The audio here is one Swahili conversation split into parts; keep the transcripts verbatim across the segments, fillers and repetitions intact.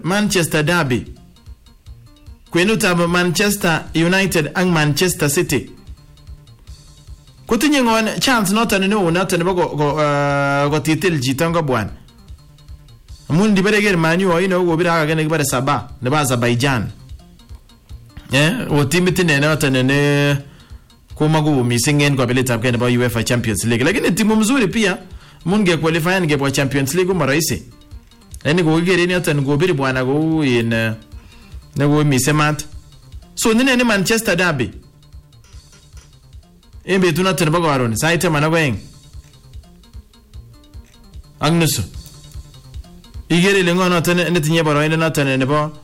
Manchester Derby. Kwenutab Manchester United and Manchester City. Kutinye ngon chance noton no noton nebo go go titil jitango bwan. Mun di bereger Manu o ino go bira ga ne bare Sabah ne Azerbaijan. Eh o timiti ne noton ne kuma go misingen go beleta kwa ne UEFA Champions League. Lakini timu mzuri pia munge qualify nge kwa Champions League mo raisi. Eni go gere ni noton go biri bwana go in ne go misemat. So nene ne Manchester Derby. Embe tuna tena bago aroni saite managweng agnusu igere lengo no tene ne tinye baro ine no tene ne bo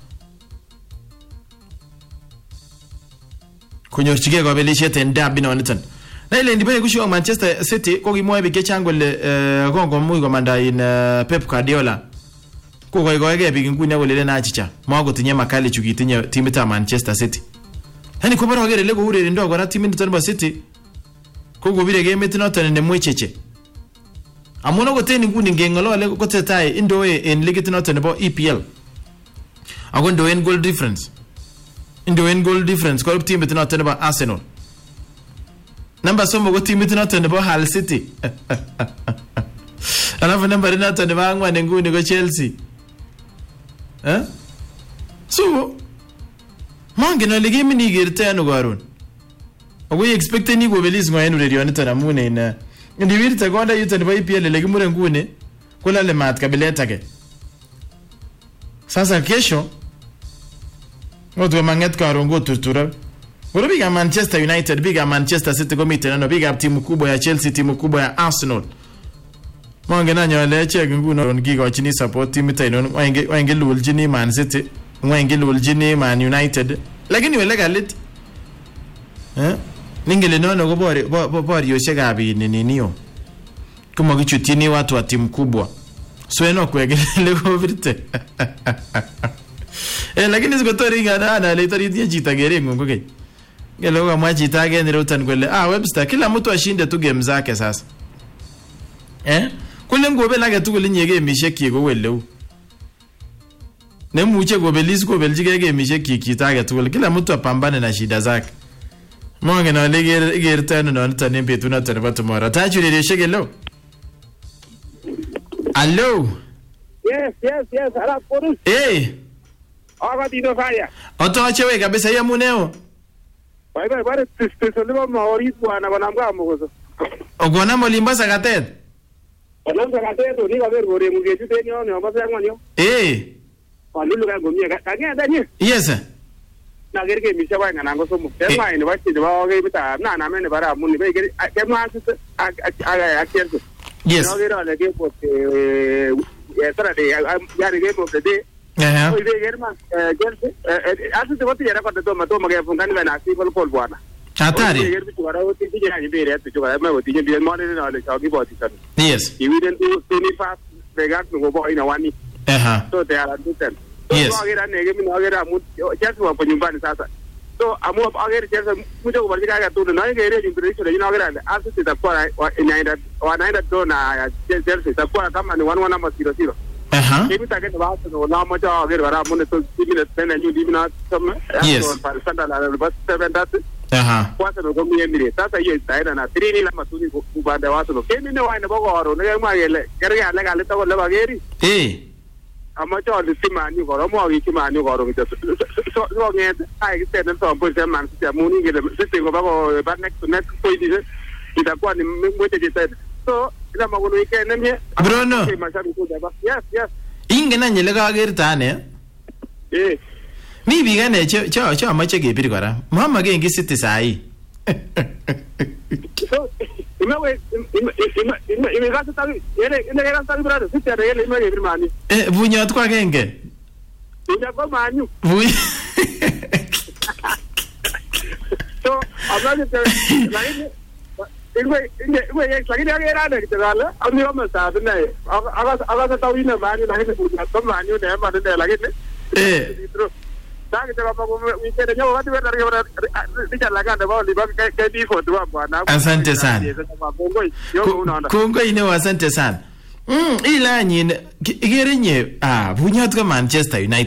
kunyorchige go belishe ten Derby no nitan na ile ndibe kusho Manchester City ko gimoe bike changole gongo mu go manda in Pep Guardiola ko go go ge bigin kunya golele na achicha mago tinye makali chukitinye timita Manchester City hani ko baro gere lego ure ndo go na timinto tene City Kogo bire game tinoton ne mwecheche. Amono go teni nguni ngengolo le ko tetai indoe en league tinoton bo E P L. Agondo en goal difference. Indo en goal difference ko team tinoton bo Arsenal. Number somo go team tinoton bo Hull City. Alafu number tinoton bo angwa nguni go Chelsea. Eh? So mangena le game ni girte anu garon. We expect ni go belis ngo enu radio nita namune ina ndi wirta gonda yuta ni E P L le gimure ngune kula le mat kabeleta ke sasa kesho ngoto manget ka rongo turtura wala biga Manchester United biga Manchester City go mitena no biga timu kubwa ya Chelsea timu kubwa ya Arsenal mangena nyole che nguno ngigo chini support timu taino wenge wenge luljini Man City wenge luljini Man United lakini wala galit eh ningele nono go bori bori yoshega ni ninio kuma gichutini watu wa timu kubwa sweno kwegele go virte eh lakini zikotori ngana na le tori jita gere ngongo ke ngelo ga maji tage ni rotan kwele ah Webster kila mtu ashinde tu game zake sasa eh kule ngobe lage tu kule nyege misheki go wele ne muche go belis go beljige ge misheki kitage tu kila mtu apambane na shida zake Monge na lege gertano no ntane betu na tane batumara. Tajuri de shegelo. Hello. Yes, yes, yes. Ala porus. Eh. Aga dino faya. Oto achewe kabisa ya muneo. Bye bye bye tistesoliwa maori bwana banamga mugozo. Ogona molimba sagatet. Onon sagatet ni ga ver gore mugeju tenyo ne obasa ngwanyo. Eh. Walulu ga gomie ga kanya danye. Yes sir. Na gerge mi shawa ngana ngo somo tema ine wati de bawo bita na na mene bara mun be gere kema asu aga akelso yes no gero le ke po eh tara de ya de po de eh o de germa gelse asu de wati era ko de toma toma ge fungan na si pol pol bwana Atari ge gerbi tuara o ti je ni be re tu ga me o ti je bi mo ne na le chagi bo ti kan yes even to twenty five de ga ngo bo ina wani eh so they are different. Yes. So agera nege mi agera mu just wa nyumbani sasa. So amu agera just mujo ko barika ga to na ngere introduction ina agera asu ta kwa inaenda wanaenda to na just ta kwa kama ni one one number zero zero. Eh. Hivi take na basi no na moja agera bara mu to timina tena nyu dimina some. Yes. Para sanda la bus seven that. Eh. Kwa sababu kwa mimi mire sasa hiyo itaenda na three ni la masuni kubanda watu no. Kemi ne waina boko oro ne ma yele. Kere ya lega leta ko le bageri. Eh. Amacho le timani ko mo wi timani ko ro mi so so nge ai ke ten so po se man se muni ge se te ko ba ko ba next next point ise itakuwa ni mwete je said so ila magono ike nemye Bruno yes yes inge na nyele ga gertane eh mi biga ne cho cho cho amache ge bir kora mama ge ngi siti sai so imewe ime ime ga ta yele ine ga ta brother siti ara yele ime ge mani eh bunyot kwa genge ina ko manyu oui so abla de la ine Ingwe ingwe ingwe lakini yake rada kitala ami kama sabe na aga aga ta wina mani na hita kama mani ne ma de lakini eh Saka kama kwa weekend nyo wakati wewe ndio ndio la ganda bao liba ke di for tu bwana. Asante sana. Kongo ine asante sana. Mm ila nyine igere nye ah bunyat ka Manchester United